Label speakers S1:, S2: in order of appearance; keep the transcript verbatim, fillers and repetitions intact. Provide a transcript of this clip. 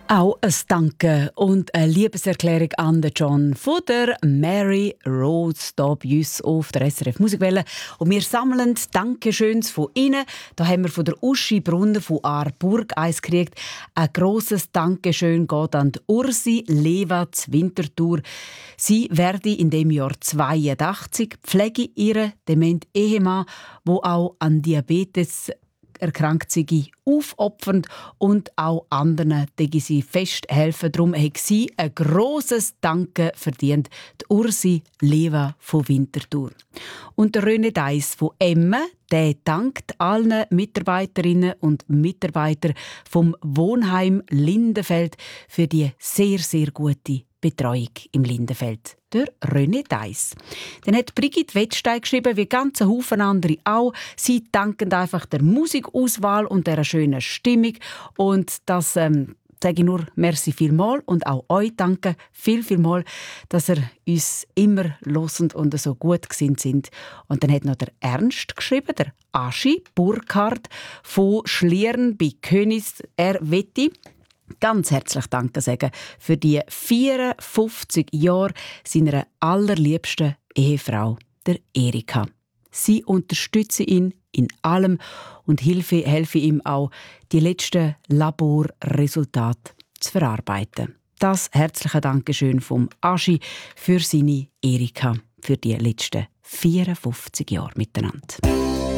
S1: Auch ein Danke und eine Liebeserklärung an den John von der Mary Rhodes hier bei uns auf der S R F Musikwelle. Und wir sammeln Dankeschöns von Ihnen. Da haben wir von der Uschi Brunnen von Aarburg eins gekriegt. Ein grosses Dankeschön geht an die Ursi Lewatz Winterthur. Sie werde in dem Jahr zweiundachtzig, pflege ihren dementen Ehemann, der auch an Diabetes erkrankt sei, aufopfernd und auch anderen, die sie fest helfen. Darum hat sie ein grosses Danke verdient, die Ursi Leva von Winterthur. Und der René Deiss von Emmen, der dankt allen Mitarbeiterinnen und Mitarbeitern vom Wohnheim Lindenfeld für die sehr, sehr gute Betreuung im Lindenfeld. Der René Deiss. Dann hat Brigitte Wettstein geschrieben, wie ganz ein Haufen andere auch. Sie danken einfach der Musikauswahl und der schönen Stimmung. Und das ähm, sage ich nur merci vielmal und auch euch danke viel, vielmal, dass ihr uns immer hörend und so gut gesinnt sind. Und dann hat noch der Ernst geschrieben, der Aschi Burkhardt von Schlieren bei Königs. Er wette ganz herzlich Danke sagen für die vierundfünfzig Jahre seiner allerliebsten Ehefrau, der Erika. Sie unterstütze ihn in allem und helfe, helfe ihm auch, die letzten Laborresultate zu verarbeiten. Das herzliche Dankeschön vom Aschi für seine Erika für die letzten vierundfünfzig Jahre miteinander.